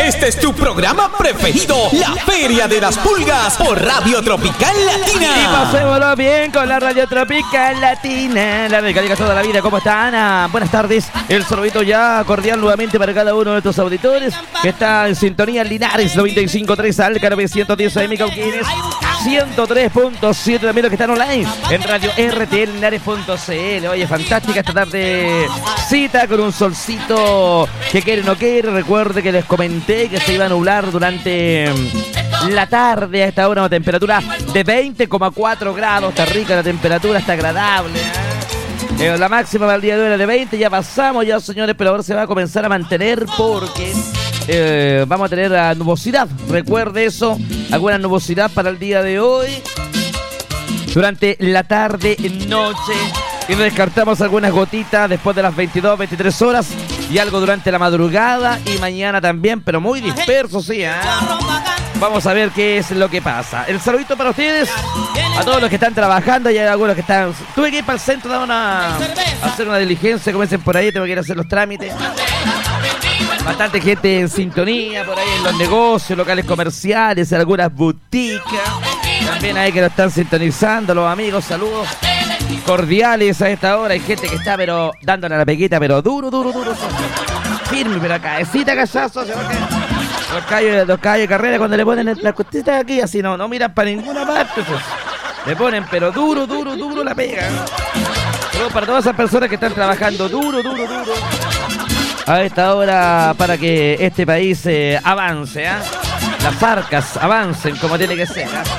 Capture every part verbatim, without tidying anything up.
Este es tu programa preferido, La Feria de las Pulgas, por Radio Tropical Latina. Y pasémoslo bien con la Radio Tropical Latina. La mecánica toda la vida, ¿cómo están? Ah, buenas tardes. El saludito ya cordial nuevamente para cada uno de estos auditores que está en sintonía en Linares, noventa y cinco punto tres, Alcarbe, ciento diez A M Cauquenes, ciento tres punto siete también los que están online en Radio R T L Linares punto C L. Oye, fantástica esta tarde cita con un solcito que quiere o no quiere. Recuerde que les comenté que se iba a nublar durante la tarde. A esta hora una temperatura de veinte coma cuatro grados. Está rica la temperatura, está agradable, ¿eh? Eh, la máxima para el día de hoy era de veinte. Ya pasamos ya, señores, pero ahora se va a comenzar a mantener porque eh, vamos a tener uh, nubosidad. Recuerde eso, alguna nubosidad para el día de hoy durante la tarde y noche. Y no descartamos algunas gotitas después de las veintidós, veintitrés horas y algo durante la madrugada y mañana también, pero muy disperso, sí, ¿eh? Vamos a ver qué es lo que pasa. El saludito para ustedes, a todos los que están trabajando y hay algunos que están... Tuve que ir para el centro a, una, a hacer una diligencia, comiencen por ahí, tengo que ir a hacer los trámites. Bastante gente en sintonía por ahí en los negocios, locales comerciales, en algunas boutiques. También hay que lo están sintonizando, los amigos, saludos cordiales a esta hora. Hay gente que está pero dándole a la pequita, pero duro, duro, duro. Firme, pero cabecita, cachazo. Los callos, los callos de carrera cuando le ponen las costillas aquí, así no, no miran para ninguna parte. Pues. Le ponen pero duro, duro, duro la pega. Pero para todas esas personas que están trabajando duro, duro, duro a esta hora para que este país eh, avance, ¿eh? Las arcas avancen como tiene que ser, ¿eh?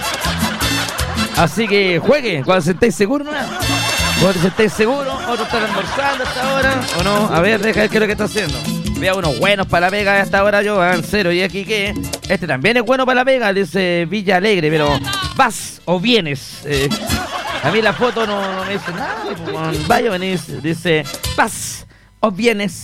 Así que juegue cuando se estéis seguros, ¿no? Cuando se estéis seguros, otros están almorzando a esta hora, ¿o no? A ver, deja ver qué es lo que está haciendo. Vea unos buenos para la pega a esta hora yo, en cero. ¿Y aquí qué? Este también es bueno para la pega, dice Villa Alegre, pero ¿vas o vienes? Eh, a mí la foto no, no me dice nada. Pues, vaya, venís, dice ¿vas o vienes?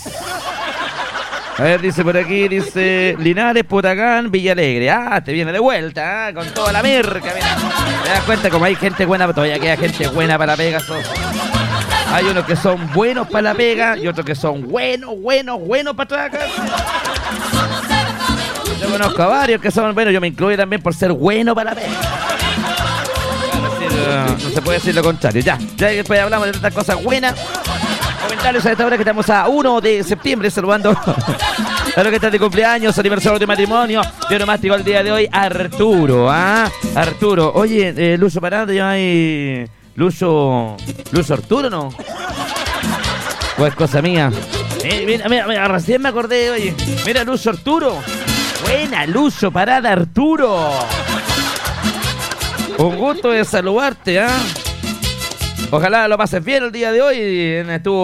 A ver, dice por aquí, dice Linares, Putacán, Villa Alegre. Ah, te viene de vuelta, ¿eh? Con toda la merca. Mira. Te das cuenta como hay gente buena, todavía queda gente buena para la pega. Son... Hay unos que son buenos para la pega y otros que son buenos, buenos, buenos para trabajar. Yo conozco a varios que son, bueno, yo me incluyo también por ser bueno para la pega. No, no se puede decir lo contrario. Ya, ya después hablamos de tantas cosas buenas. Comentarios a esta hora que estamos a uno de septiembre saludando a los que están de cumpleaños, aniversario de matrimonio, de onomástico el día de hoy, Arturo, ¿ah? Arturo, oye, eh, Lucho Parada, ya hay Lucho, Lucho Arturo, ¿no? Pues cosa mía. Eh, mira, mira, mira, recién me acordé, oye, mira Lucho Arturo, buena Lucho Parada, Arturo. Un gusto de saludarte, ¿ah? Ojalá lo pases bien el día de hoy. Estuvo